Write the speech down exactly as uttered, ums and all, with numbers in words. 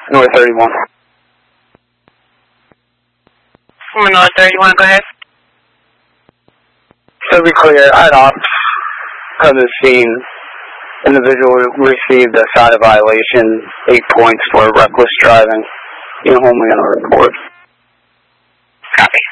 North thirty-one. North thirty-one, go ahead. So be clear, I'd off of the scene. Individual received a side of violation, eight points for reckless driving. You know, only on a report. Copy.